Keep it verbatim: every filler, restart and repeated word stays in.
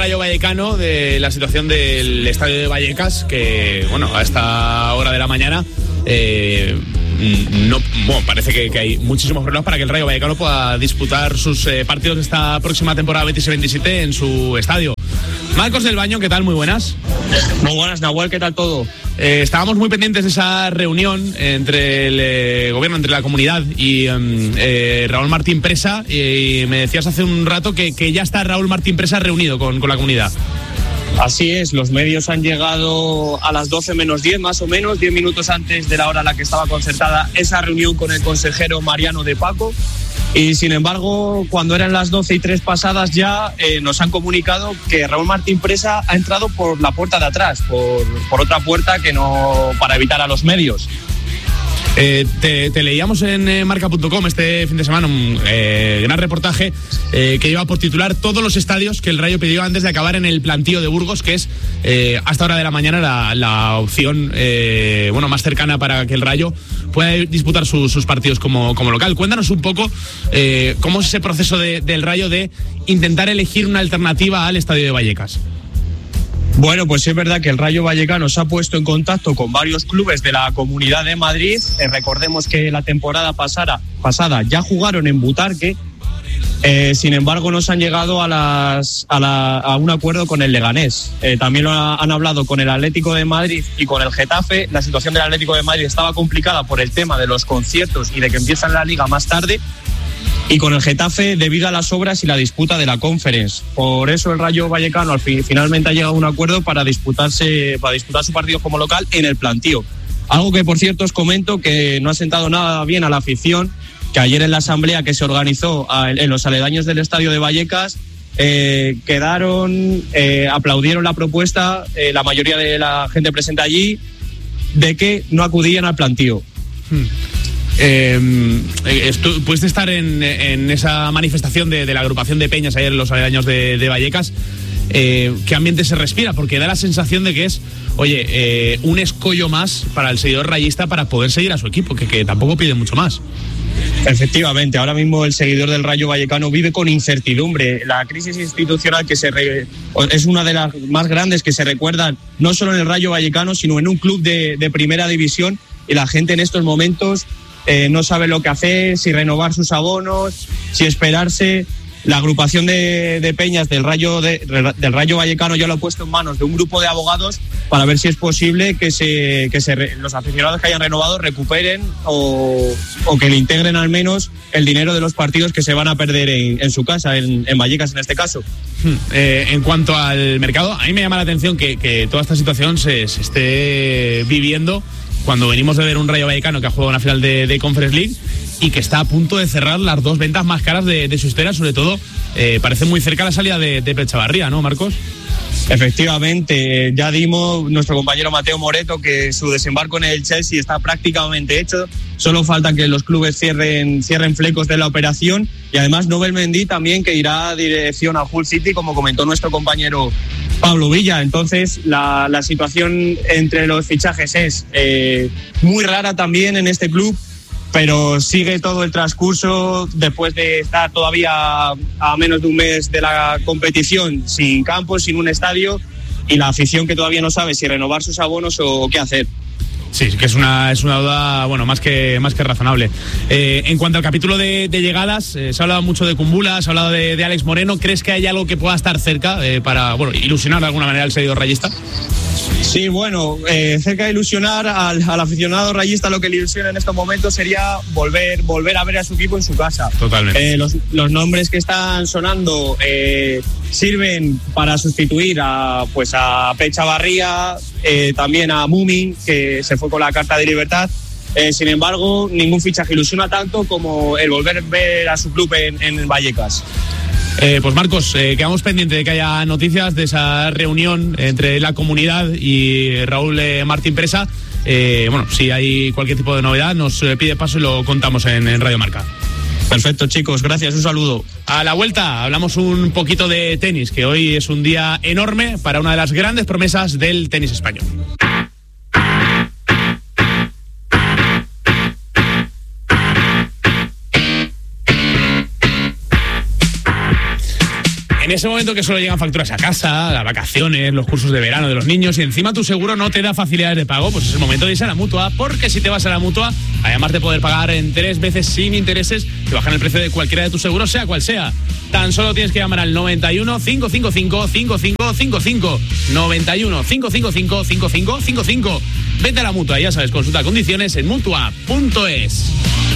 Rayo Vallecano de la situación del estadio de Vallecas, que, bueno, a esta hora de la mañana eh, no, bueno, parece que, que hay muchísimos problemas para que el Rayo Vallecano pueda disputar sus eh, partidos de esta próxima temporada veintiséis veintisiete en su estadio. Marcos del Baño, ¿qué tal? Muy buenas. Muy buenas, Nahuel, ¿qué tal todo? Eh, estábamos muy pendientes de esa reunión entre el eh, gobierno, entre la comunidad y eh, Raúl Martín Presa, y me decías hace un rato que, que ya está Raúl Martín Presa reunido con, con la comunidad. Así es, los medios han llegado a las doce menos diez, más o menos, diez minutos antes de la hora a la que estaba concertada esa reunión con el consejero Mariano de Paco. Y sin embargo, cuando eran las doce y tres pasadas ya eh, nos han comunicado que Raúl Martín Presa ha entrado por la puerta de atrás, por, por otra puerta que no, para evitar a los medios. Eh, te, te leíamos en eh, marca punto com este fin de semana un eh, gran reportaje eh, que lleva por titular todos los estadios que el Rayo pidió antes de acabar en el plantío de Burgos, que es eh, hasta hora de la mañana la, la opción eh, bueno, más cercana para que el Rayo pueda disputar su, sus partidos como, como local. Cuéntanos un poco eh, cómo es ese proceso de, del Rayo de intentar elegir una alternativa al estadio de Vallecas. Bueno, pues es verdad que el Rayo Vallecano se ha puesto en contacto con varios clubes de la Comunidad de Madrid. Eh, recordemos que la temporada pasada, pasada ya jugaron en Butarque. Eh, sin embargo, no se han llegado a, las, a, la, a un acuerdo con el Leganés. Eh, también lo ha, han hablado con el Atlético de Madrid y con el Getafe. La situación del Atlético de Madrid estaba complicada por el tema de los conciertos y de que empiezan la liga más tarde. Y con el Getafe debido a las obras y la disputa de la Conference. Por eso el Rayo Vallecano al fin, finalmente ha llegado a un acuerdo para disputarse, para disputar su partido como local en el plantío. Algo que, por cierto, os comento que no ha sentado nada bien a la afición, que ayer en la asamblea que se organizó en los aledaños del estadio de Vallecas eh, quedaron, eh, aplaudieron la propuesta, eh, la mayoría de la gente presente allí, de que no acudían al plantío. Hmm. Eh, estu- pudiste estar en, en esa manifestación de, de la agrupación de peñas ayer en los aledaños de, de Vallecas. Eh, ¿Qué ambiente se respira? Porque da la sensación de que es, oye, eh, un escollo más para el seguidor rayista para poder seguir a su equipo, que, que tampoco pide mucho más. Efectivamente, ahora mismo el seguidor del Rayo Vallecano vive con incertidumbre. La crisis institucional que se re... es una de las más grandes que se recuerdan no solo en el Rayo Vallecano, sino en un club de, de primera división, y la gente en estos momentos Eh, no sabe lo que hacer, si renovar sus abonos, si esperarse. La agrupación de, de peñas del Rayo, de, del Rayo Vallecano ya lo ha puesto en manos de un grupo de abogados para ver si es posible que, se, que se, los aficionados que hayan renovado recuperen o, o que le integren al menos el dinero de los partidos que se van a perder en, en su casa, en, en Vallecas en este caso. Eh, en cuanto al mercado, a mí me llama la atención que, que toda esta situación se, se esté viviendo cuando venimos de ver un Rayo Vallecano que ha jugado una final de, de Conference League y que está a punto de cerrar las dos ventas más caras de, de su historia, sobre todo eh, parece muy cerca la salida de, de Pep Chavarría, ¿no, Marcos? Efectivamente, ya dimos nuestro compañero Mateo Moreto que su desembarco en el Chelsea está prácticamente hecho, solo falta que los clubes cierren, cierren flecos de la operación, y además Nobel Mendy también, que irá a dirección a Hull City, como comentó nuestro compañero Pablo Villa. Entonces la, la situación entre los fichajes es eh, muy rara también en este club, pero sigue todo el transcurso después de estar todavía a menos de un mes de la competición, sin campo, sin un estadio, y la afición que todavía no sabe si renovar sus abonos o qué hacer. Sí, que es una es una duda, bueno, más que más que razonable. Eh, en cuanto al capítulo de, de llegadas, eh, se ha hablado mucho de Kumbula, se ha hablado de, de Alex Moreno. ¿Crees que hay algo que pueda estar cerca eh, para, bueno, ilusionar de alguna manera al seguidor rayista? Sí, bueno, eh, cerca de ilusionar al, al aficionado rayista, lo que le ilusiona en estos momentos sería volver volver a ver a su equipo en su casa. Totalmente. Eh, los, los nombres que están sonando eh, sirven para sustituir a pues a Pep Chavarría, eh, también a Mumin, que se fue con la carta de libertad. Eh, sin embargo, ningún fichaje ilusiona tanto como el volver a ver a su club en, en Vallecas. Eh, pues Marcos, eh, quedamos pendientes de que haya noticias de esa reunión entre la comunidad y Raúl eh, Martín Presa. Eh, bueno, si hay cualquier tipo de novedad, nos eh, pide paso y lo contamos en, en Radio Marca. Perfecto, chicos, gracias, un saludo. A la vuelta hablamos un poquito de tenis, que hoy es un día enorme para una de las grandes promesas del tenis español. En ese momento que solo llegan facturas a casa, las vacaciones, los cursos de verano de los niños y encima tu seguro no te da facilidades de pago, pues es el momento de irse a la Mutua, porque si te vas a la Mutua, además de poder pagar en tres veces sin intereses, te bajan el precio de cualquiera de tus seguros, sea cual sea. Tan solo tienes que llamar al noventa y uno, cinco cinco cinco, cinco cinco cinco cinco, noventa y uno, cinco cinco cinco, cinco cinco cinco cinco. Vete a la Mutua, ya sabes, consulta condiciones en mutua punto es.